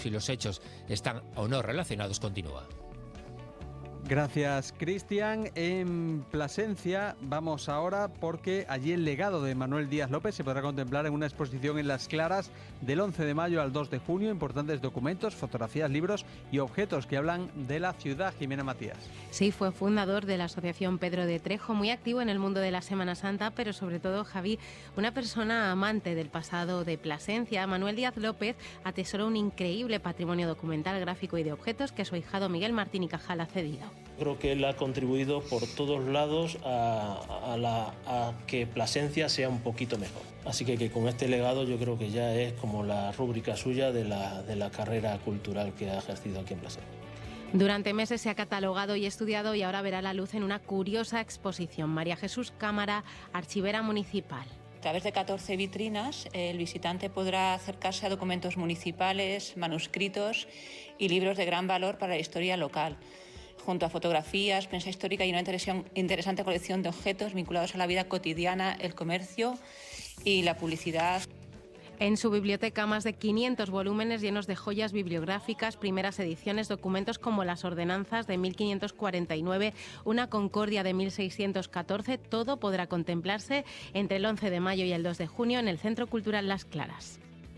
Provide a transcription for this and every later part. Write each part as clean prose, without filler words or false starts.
Si los hechos están o no relacionados, continúa. Gracias, Cristian. En Plasencia vamos ahora porque allí el legado de Manuel Díaz López se podrá contemplar en una exposición en Las Claras del 11 de mayo al 2 de junio. Importantes documentos, fotografías, libros y objetos que hablan de la ciudad. Jimena Matías. Sí, fue fundador de la Asociación Pedro de Trejo, muy activo en el mundo de la Semana Santa, pero sobre todo, Javi, una persona amante del pasado de Plasencia. Manuel Díaz López atesoró un increíble patrimonio documental, gráfico y de objetos que su ahijado Miguel Martín y Cajal ha cedido. Creo que él ha contribuido por todos lados a que Plasencia sea un poquito mejor. Así que con este legado yo creo que ya es como la rúbrica suya de la carrera cultural que ha ejercido aquí en Plasencia. Durante meses se ha catalogado y estudiado y ahora verá la luz en una curiosa exposición. María Jesús Cámara, archivera municipal. A través de 14 vitrinas, el visitante podrá acercarse a documentos municipales, manuscritos y libros de gran valor para la historia local, junto a fotografías, prensa histórica y una interesante colección de objetos vinculados a la vida cotidiana, el comercio y la publicidad. En su biblioteca, más de 500 volúmenes llenos de joyas bibliográficas, primeras ediciones, documentos como las ordenanzas de 1549, una concordia de 1614, todo podrá contemplarse entre el 11 de mayo y el 2 de junio en el Centro Cultural Las Claras.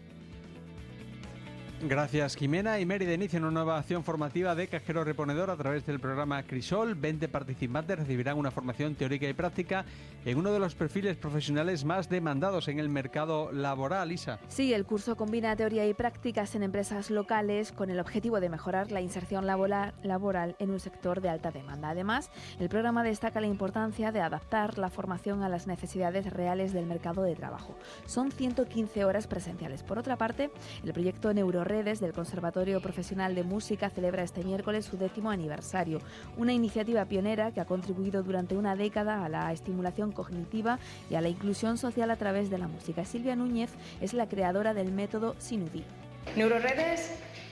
Gracias, Jimena. Y Mérida inicia una nueva acción formativa de cajero reponedor a través del programa Crisol. 20 participantes recibirán una formación teórica y práctica en uno de los perfiles profesionales más demandados en el mercado laboral. Isa. Sí, el curso combina teoría y prácticas en empresas locales con el objetivo de mejorar la inserción laboral en un sector de alta demanda. Además, el programa destaca la importancia de adaptar la formación a las necesidades reales del mercado de trabajo. Son 115 horas presenciales. Por otra parte, el proyecto NeuroRedes del Conservatorio Profesional de Música celebra este miércoles su 10º aniversario, una iniciativa pionera que ha contribuido durante una década a la estimulación cognitiva y a la inclusión social a través de la música. Silvia Núñez es la creadora del método Sinudí. NeuroRedes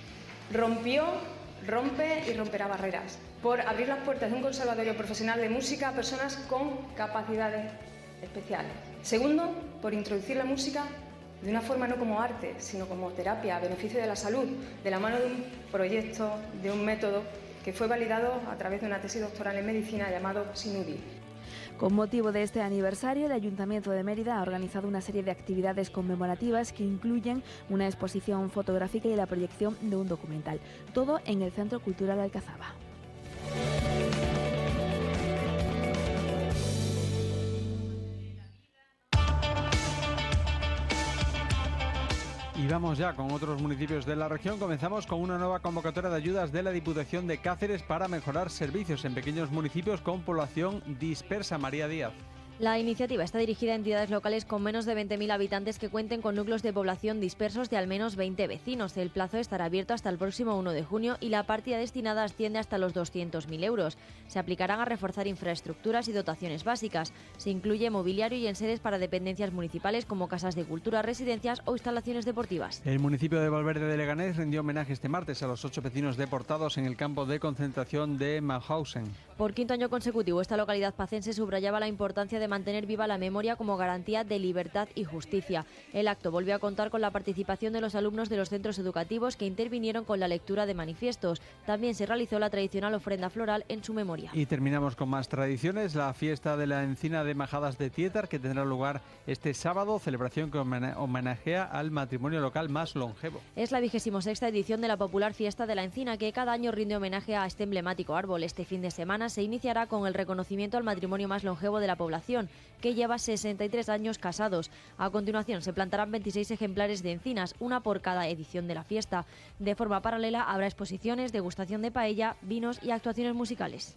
rompe y romperá barreras por abrir las puertas de un conservatorio profesional de música a personas con capacidades especiales. Segundo, por introducir la música de una forma no como arte, sino como terapia a beneficio de la salud, de la mano de un proyecto, de un método que fue validado a través de una tesis doctoral en medicina llamado Sinudí. Con motivo de este aniversario, el Ayuntamiento de Mérida ha organizado una serie de actividades conmemorativas que incluyen una exposición fotográfica y la proyección de un documental. Todo en el Centro Cultural Alcazaba. Y vamos ya con otros municipios de la región. Comenzamos con una nueva convocatoria de ayudas de la Diputación de Cáceres para mejorar servicios en pequeños municipios con población dispersa. María Díaz. La iniciativa está dirigida a entidades locales con menos de 20.000 habitantes que cuenten con núcleos de población dispersos de al menos 20 vecinos. El plazo estará abierto hasta el próximo 1 de junio y la partida destinada asciende hasta los 200.000 euros. Se aplicarán a reforzar infraestructuras y dotaciones básicas. Se incluye mobiliario y enseres para dependencias municipales como casas de cultura, residencias o instalaciones deportivas. El municipio de Valverde de Leganés rindió homenaje este martes a los 8 vecinos deportados en el campo de concentración de Mauthausen. Por quinto año consecutivo, esta localidad pacense subrayaba la importancia de mantener viva la memoria como garantía de libertad y justicia. El acto volvió a contar con la participación de los alumnos de los centros educativos que intervinieron con la lectura de manifiestos. También se realizó la tradicional ofrenda floral en su memoria. Y terminamos con más tradiciones. La fiesta de la encina de Majadas de Tietar, que tendrá lugar este sábado, celebración que homenajea al matrimonio local más longevo. Es la 26ª edición de la popular fiesta de la encina, que cada año rinde homenaje a este emblemático árbol. Este fin de semana se iniciará con el reconocimiento al matrimonio más longevo de la población, que lleva 63 años casados. A continuación se plantarán 26 ejemplares de encinas, una por cada edición de la fiesta. De forma paralela habrá exposiciones, degustación de paella, vinos y actuaciones musicales.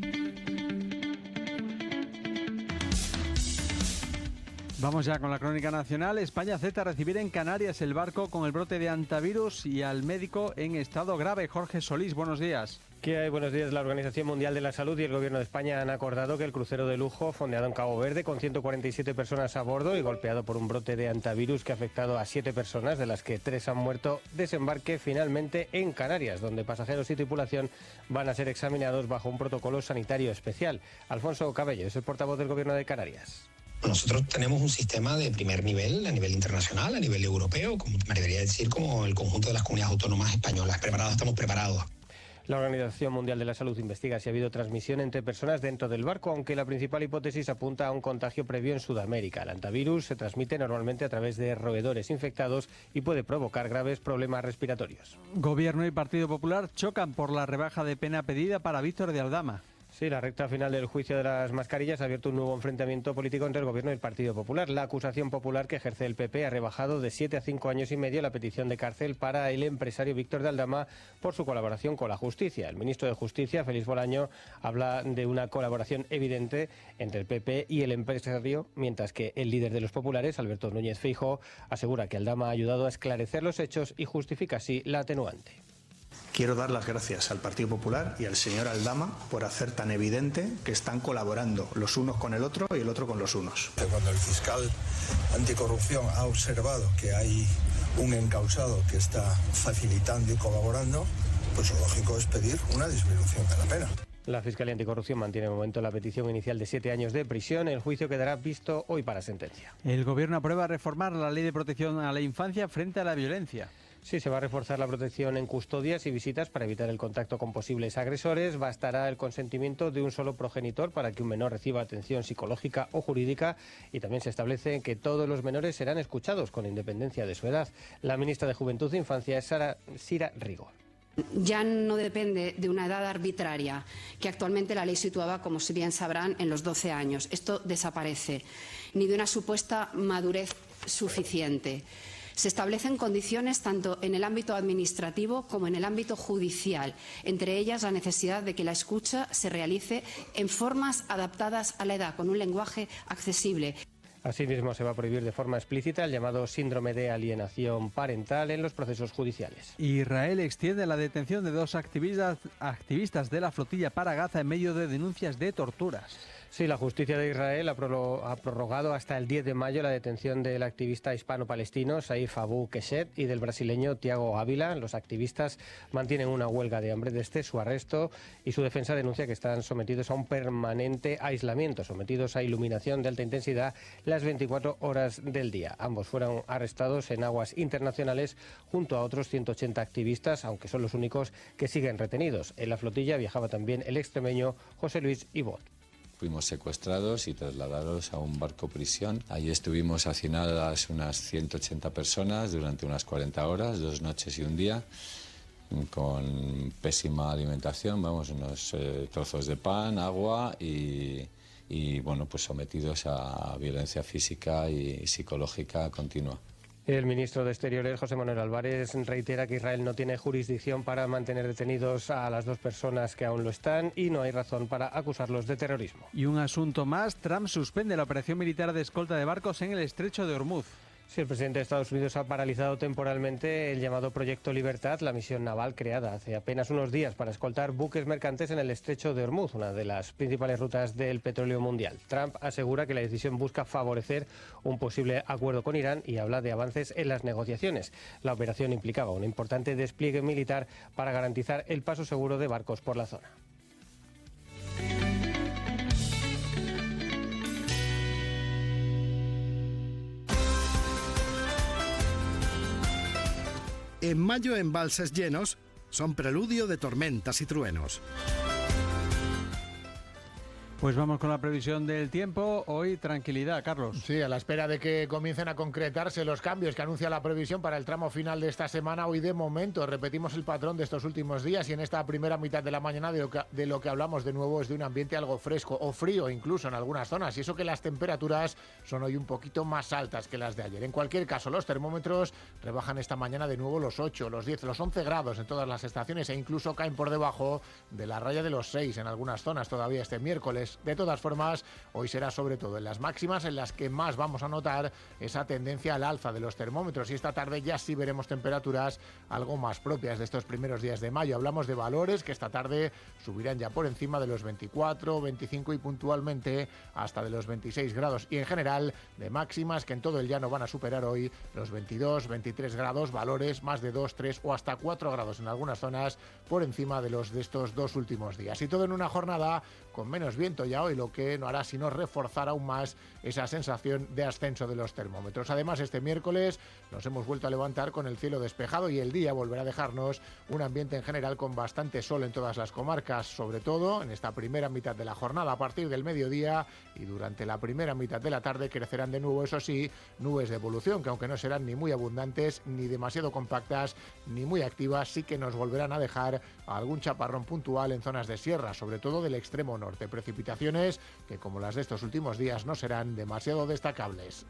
Vamos ya con la crónica nacional. España acepta recibir en Canarias el barco con el brote de hantavirus y al médico en estado grave. Jorge Solís, buenos días. ¿Qué hay? Buenos días. La Organización Mundial de la Salud y el Gobierno de España han acordado que el crucero de lujo fondeado en Cabo Verde con 147 personas a bordo y golpeado por un brote de hantavirus que ha afectado a 7 personas, de las que 3 han muerto, desembarque finalmente en Canarias, donde pasajeros y tripulación van a ser examinados bajo un protocolo sanitario especial. Alfonso Cabello es el portavoz del Gobierno de Canarias. Nosotros tenemos un sistema de primer nivel, a nivel internacional, a nivel europeo, como me debería decir, como el conjunto de las comunidades autónomas españolas. Estamos preparados. La Organización Mundial de la Salud investiga si ha habido transmisión entre personas dentro del barco, aunque la principal hipótesis apunta a un contagio previo en Sudamérica. El hantavirus se transmite normalmente a través de roedores infectados y puede provocar graves problemas respiratorios. Gobierno y Partido Popular chocan por la rebaja de pena pedida para Víctor de Aldama. Sí, la recta final del juicio de las mascarillas ha abierto un nuevo enfrentamiento político entre el Gobierno y el Partido Popular. La acusación popular que ejerce el PP ha rebajado de 7 a 5 años y medio la petición de cárcel para el empresario Víctor de Aldama por su colaboración con la justicia. El ministro de Justicia, Félix Bolaño, habla de una colaboración evidente entre el PP y el empresario, mientras que el líder de los populares, Alberto Núñez Feijóo, asegura que Aldama ha ayudado a esclarecer los hechos y justifica así la atenuante. Quiero dar las gracias al Partido Popular y al señor Aldama por hacer tan evidente que están colaborando los unos con el otro y el otro con los unos. Cuando el fiscal anticorrupción ha observado que hay un encausado que está facilitando y colaborando, pues lo lógico es pedir una disminución de la pena. La Fiscalía Anticorrupción mantiene de momento la petición inicial de 7 años de prisión. El juicio quedará visto hoy para sentencia. El Gobierno aprueba reformar la Ley de Protección a la Infancia frente a la violencia. Sí, se va a reforzar la protección en custodias y visitas para evitar el contacto con posibles agresores. Bastará el consentimiento de un solo progenitor para que un menor reciba atención psicológica o jurídica, y también se establece que todos los menores serán escuchados con independencia de su edad. La ministra de Juventud e Infancia es Sira Rigor. Ya no depende de una edad arbitraria, que actualmente la ley situaba, como bien sabrán, en los 12 años. Esto desaparece, ni de una supuesta madurez suficiente. Se establecen condiciones tanto en el ámbito administrativo como en el ámbito judicial, entre ellas la necesidad de que la escucha se realice en formas adaptadas a la edad, con un lenguaje accesible. Asimismo, se va a prohibir de forma explícita el llamado síndrome de alienación parental en los procesos judiciales. Israel extiende la detención de 2 activistas de la flotilla para Gaza en medio de denuncias de torturas. Sí, la justicia de Israel ha prorrogado hasta el 10 de mayo la detención del activista hispano-palestino Saif Abu Keshet y del brasileño Tiago Ávila. Los activistas mantienen una huelga de hambre desde su arresto, y su defensa denuncia que están sometidos a un permanente aislamiento, sometidos a iluminación de alta intensidad las 24 horas del día. Ambos fueron arrestados en aguas internacionales junto a otros 180 activistas, aunque son los únicos que siguen retenidos. En la flotilla viajaba también el extremeño José Luis Ibot. Fuimos secuestrados y trasladados a un barco prisión. Allí estuvimos hacinadas unas 180 personas durante unas 40 horas, 2 noches y un día, con pésima alimentación, unos trozos de pan, agua y bueno, pues sometidos a violencia física y psicológica continua. El ministro de Exteriores, José Manuel Álvarez, reitera que Israel no tiene jurisdicción para mantener detenidos a las 2 personas que aún lo están y no hay razón para acusarlos de terrorismo. Y un asunto más, Trump suspende la operación militar de escolta de barcos en el estrecho de Hormuz. Sí, el presidente de Estados Unidos ha paralizado temporalmente el llamado Proyecto Libertad, la misión naval creada hace apenas unos días para escoltar buques mercantes en el estrecho de Hormuz, una de las principales rutas del petróleo mundial. Trump asegura que la decisión busca favorecer un posible acuerdo con Irán y habla de avances en las negociaciones. La operación implicaba un importante despliegue militar para garantizar el paso seguro de barcos por la zona. En mayo, embalses llenos son preludio de tormentas y truenos. Pues vamos con la previsión del tiempo. Hoy tranquilidad, Carlos. Sí, a la espera de que comiencen a concretarse los cambios que anuncia la previsión para el tramo final de esta semana. Hoy de momento repetimos el patrón de estos últimos días, y en esta primera mitad de la mañana de lo que hablamos de nuevo es de un ambiente algo fresco o frío incluso en algunas zonas, y eso que las temperaturas son hoy un poquito más altas que las de ayer. En cualquier caso, los termómetros rebajan esta mañana de nuevo los 8, los 10, los 11 grados en todas las estaciones, e incluso caen por debajo de la raya de los 6 en algunas zonas todavía este miércoles. De todas formas, hoy será sobre todo en las máximas en las que más vamos a notar esa tendencia al alza de los termómetros, y esta tarde ya sí veremos temperaturas algo más propias de estos primeros días de mayo. Hablamos de valores que esta tarde subirán ya por encima de los 24, 25 y puntualmente hasta de los 26 grados, y en general de máximas que en todo el llano van a superar hoy los 22, 23 grados, valores más de 2, 3 o hasta 4 grados en algunas zonas por encima de los de estos 2 últimos días, y todo en una jornada con menos viento momento ya hoy, lo que no hará sino reforzar aún más esa sensación de ascenso de los termómetros. Además, este miércoles nos hemos vuelto a levantar con el cielo despejado y el día volverá a dejarnos un ambiente en general con bastante sol en todas las comarcas, sobre todo en esta primera mitad de la jornada. A partir del mediodía y durante la primera mitad de la tarde crecerán de nuevo, eso sí, nubes de evolución, que aunque no serán ni muy abundantes, ni demasiado compactas, ni muy activas, sí que nos volverán a dejar algún chaparrón puntual en zonas de sierra, sobre todo del extremo norte. Precipitaciones que, como las de estos últimos días, no serán demasiado destacables.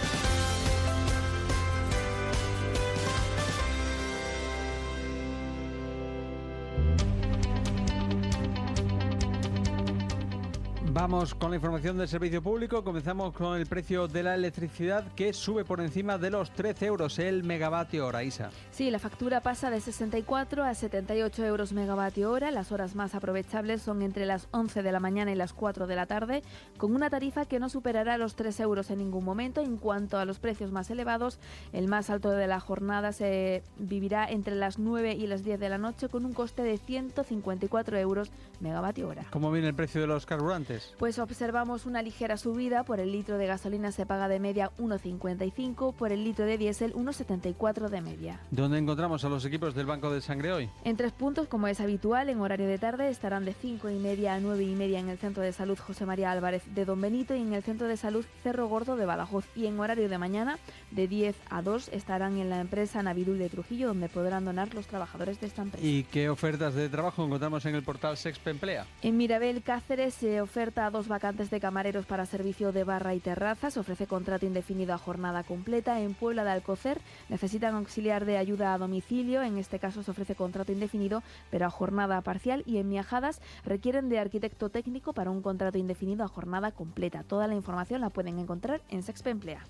Vamos con la información del servicio público. Comenzamos con el precio de la electricidad, que sube por encima de los 13 euros el megavatio hora. Isa. Sí, la factura pasa de 64 a 78 euros megavatio hora. Las horas más aprovechables son entre las 11 de la mañana y las 4 de la tarde, con una tarifa que no superará los 3 euros en ningún momento. En cuanto a los precios más elevados, el más alto de la jornada se vivirá entre las 9 y las 10 de la noche, con un coste de 154 euros megavatio hora. ¿Cómo viene el precio de los carburantes? Pues observamos una ligera subida. Por el litro de gasolina se paga de media 1,55, por el litro de diésel 1,74 de media. ¿Dónde encontramos a los equipos del Banco de Sangre hoy? En 3 puntos, como es habitual, en horario de tarde estarán de 5:30 a 9:30 en el Centro de Salud José María Álvarez de Don Benito y en el Centro de Salud Cerro Gordo de Badajoz. Y en horario de mañana, de 10 a 2, estarán en la empresa Navidul de Trujillo, donde podrán donar los trabajadores de esta empresa. ¿Y qué ofertas de trabajo encontramos en el portal Sexpe Emplea? En Mirabel, Cáceres, se oferta 2 vacantes de camareros para servicio de barra y terraza. Se ofrece contrato indefinido a jornada completa. En Puebla de Alcocer necesitan auxiliar de ayuda a domicilio. En este caso se ofrece contrato indefinido, pero a jornada parcial. Y en Miajadas requieren de arquitecto técnico para un contrato indefinido a jornada completa. Toda la información la pueden encontrar en Sexpe Emplea.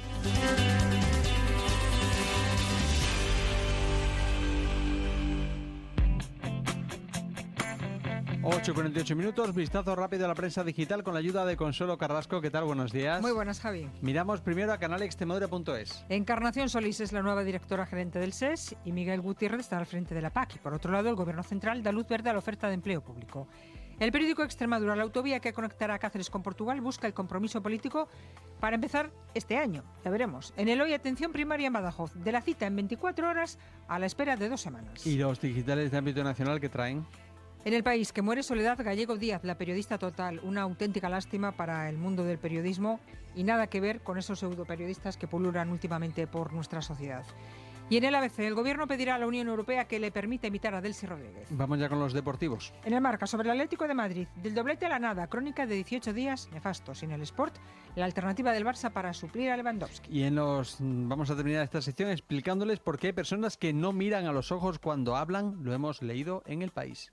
8:48 minutos, vistazo rápido a la prensa digital con la ayuda de Consuelo Carrasco. ¿Qué tal? Buenos días. Muy buenas, Javi. Miramos primero a canalextremadura.es. Encarnación Solís es la nueva directora gerente del SES y Miguel Gutiérrez está al frente de la PAC. Y por otro lado, el Gobierno Central da luz verde a la oferta de empleo público. El periódico Extremadura, la autovía que conectará a Cáceres con Portugal, busca el compromiso político para empezar este año. Ya veremos. En el Hoy, atención primaria en Badajoz. De la cita en 24 horas a la espera de 2 semanas. ¿Y los digitales de ámbito nacional qué traen? En El País, que muere Soledad Gallego Díaz, la periodista total. Una auténtica lástima para el mundo del periodismo y nada que ver con esos pseudoperiodistas que pululan últimamente por nuestra sociedad. Y en el ABC, el Gobierno pedirá a la Unión Europea que le permita imitar a Delcy Rodríguez. Vamos ya con los deportivos. En el Marca, sobre el Atlético de Madrid, del doblete a la nada, crónica de 18 días nefastos. En el Sport, la alternativa del Barça para suplir a Lewandowski. Y vamos a terminar esta sección explicándoles por qué hay personas que no miran a los ojos cuando hablan. Lo hemos leído en El País.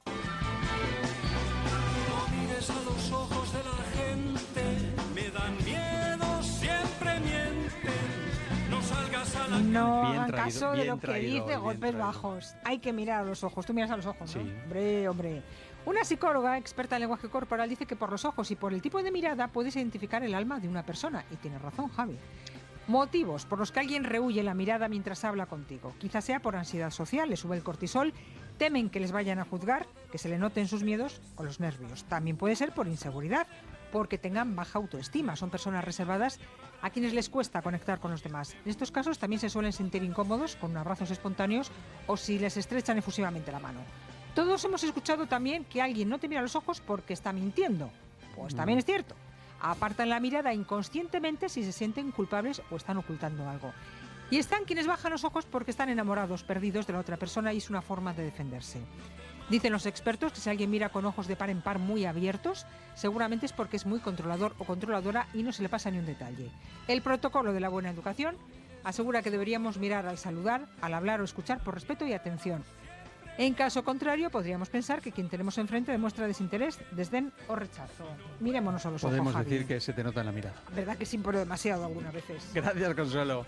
A los ojos de la gente me dan miedo, siempre mienten. No salgas a la calle. No hagan caso de lo que dice Golpes Bajos. Hay que mirar a los ojos. Tú miras a los ojos, ¿no? Sí. Hombre. Una psicóloga experta en lenguaje corporal dice que por los ojos y por el tipo de mirada puedes identificar el alma de una persona. Y tiene razón, Javi. Motivos por los que alguien rehúye la mirada mientras habla contigo. Quizás sea por ansiedad social, le sube el cortisol, temen que les vayan a juzgar, que se le noten sus miedos o los nervios. También puede ser por inseguridad, porque tengan baja autoestima. Son personas reservadas a quienes les cuesta conectar con los demás. En estos casos también se suelen sentir incómodos con abrazos espontáneos o si les estrechan efusivamente la mano. Todos hemos escuchado también que alguien no te mira a los ojos porque está mintiendo. Pues también es cierto. Apartan la mirada inconscientemente si se sienten culpables o están ocultando algo. Y están quienes bajan los ojos porque están enamorados, perdidos de la otra persona y es una forma de defenderse. Dicen los expertos que si alguien mira con ojos de par en par muy abiertos, seguramente es porque es muy controlador o controladora y no se le pasa ni un detalle. El protocolo de la buena educación asegura que deberíamos mirar al saludar, al hablar o escuchar por respeto y atención. En caso contrario, podríamos pensar que quien tenemos enfrente demuestra desinterés, desdén o rechazo. Mirémonos a los ojos, Podemos Javi. decir que se te nota en la mirada. ¿Verdad que sí, pero demasiado algunas veces? Gracias, Consuelo.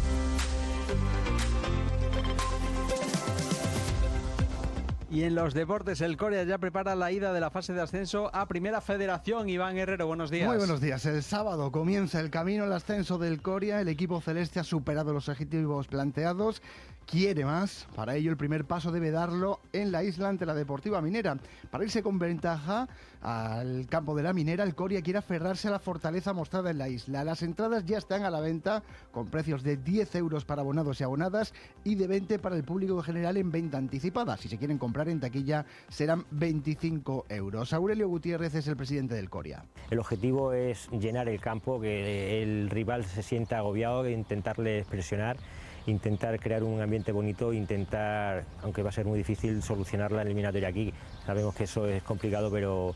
Y en los deportes, el Coria ya prepara la ida de la fase de ascenso a Primera Federación. Iván Herrero, buenos días. Muy buenos días. El sábado comienza el camino al ascenso del Coria. El equipo celeste ha superado los objetivos planteados. quiere más. Para ello, el primer paso debe darlo en la isla ante la Deportiva Minera. Para irse con ventaja al campo de la Minera, el Coria quiere aferrarse a la fortaleza mostrada en la isla. Las entradas ya están a la venta con precios de 10 euros para abonados y abonadas y de 20 para el público en general en venta anticipada. Si se quieren comprar en taquilla serán 25 euros. Aurelio Gutiérrez es el presidente del Coria. El objetivo es llenar el campo, que el rival se sienta agobiado, intentarle presionar, intentar crear un ambiente bonito, intentar, aunque va a ser muy difícil, solucionar la eliminatoria aquí. Sabemos que eso es complicado, pero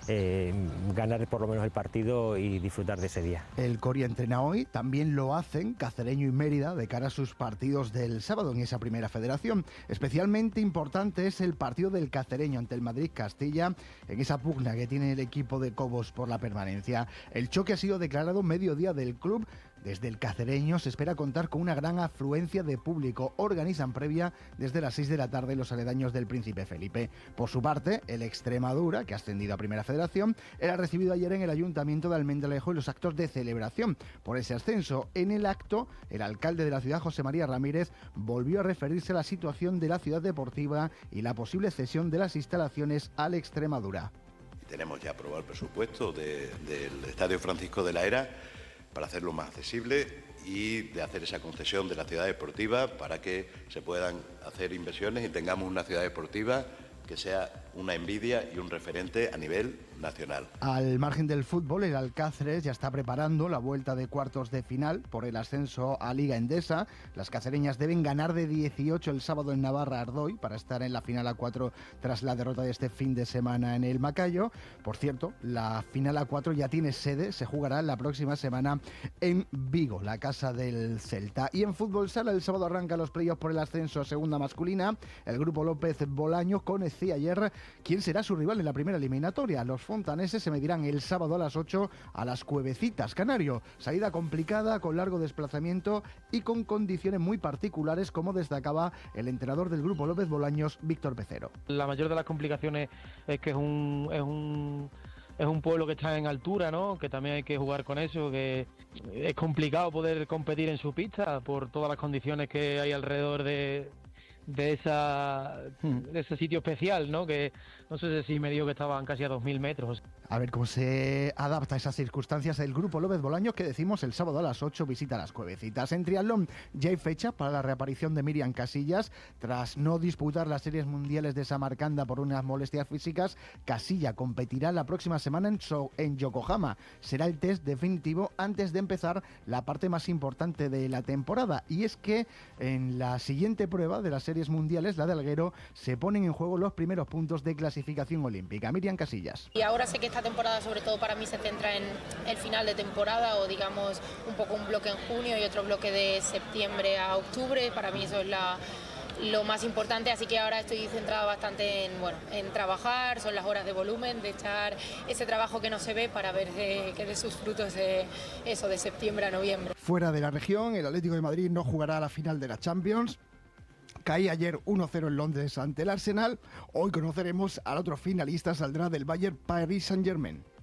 ganar por lo menos el partido y disfrutar de ese día. El Coria entrena hoy, también lo hacen Cacereño y Mérida de cara a sus partidos del sábado en esa primera federación. Especialmente importante es el partido del Cacereño ante el Madrid-Castilla en esa pugna que tiene el equipo de Cobos por la permanencia. El choque ha sido declarado mediodía del club. Desde el Cacereño se espera contar con una gran afluencia de público. Organizan previa desde las 6 de la tarde los aledaños del Príncipe Felipe. Por su parte, el Extremadura, que ha ascendido a Primera Federación, era recibido ayer en el Ayuntamiento de Almendralejo en los actos de celebración por ese ascenso. En el acto, el alcalde de la ciudad, José María Ramírez, volvió a referirse a la situación de la ciudad deportiva y la posible cesión de las instalaciones al Extremadura. Tenemos ya aprobado el presupuesto del Estadio Francisco de la Era para hacerlo más accesible y de hacer esa concesión de la ciudad deportiva para que se puedan hacer inversiones y tengamos una ciudad deportiva que sea una envidia y un referente a nivel nacional. Al margen del fútbol, el Alcáceres ya está preparando la vuelta de cuartos de final por el ascenso a Liga Endesa. Las cacereñas deben ganar de 18 el sábado en Navarra Ardoy para estar en la final A4 tras la derrota de este fin de semana en el Macayo. Por cierto, la final A4 ya tiene sede, se jugará la próxima semana en Vigo, la casa del Celta. Y en fútbol sala, el sábado arranca los playoffs por el ascenso a segunda masculina. El grupo López Bolaño conocía ayer quién será su rival en la primera eliminatoria. Los fontaneses se medirán el sábado a las 8 a las Cuevecitas Canario. Salida complicada, con largo desplazamiento y con condiciones muy particulares, como destacaba el entrenador del grupo López Bolaños, Víctor Pecero. La mayor de las complicaciones es que es un pueblo que está en altura, ¿no? Que también hay que jugar con eso, que es complicado poder competir en su pista por todas las condiciones que hay alrededor de ese sitio especial, ¿no? Que no sé si me dijo que estaban casi a 2.000 metros. A ver cómo se adapta a esas circunstancias el grupo López Bolaños, que decimos el sábado a las 8 visita las Cuevecitas. En triatlón ya hay fecha para la reaparición de Miriam Casillas. Tras no disputar las series mundiales de Samarcanda por unas molestias físicas, Casilla competirá la próxima semana en Yokohama. Será el test definitivo antes de empezar la parte más importante de la temporada. Y es que en la siguiente prueba de las series mundiales, la de Alguero, se ponen en juego los primeros puntos de clasificación olímpica. Miriam Casillas. Y ahora sé que esta temporada sobre todo para mí se centra en el final de temporada, o digamos un poco un bloque en junio y otro bloque de septiembre a octubre. Para mí eso es lo más importante, así que ahora estoy centrada bastante en trabajar, son las horas de volumen, de echar ese trabajo que no se ve para ver que dé sus frutos de septiembre a noviembre. Fuera de la región, el Atlético de Madrid no jugará la final de la Champions. Caí ayer 1-0 en Londres ante el Arsenal. Hoy conoceremos al otro finalista, saldrá del Bayern Paris Saint-Germain.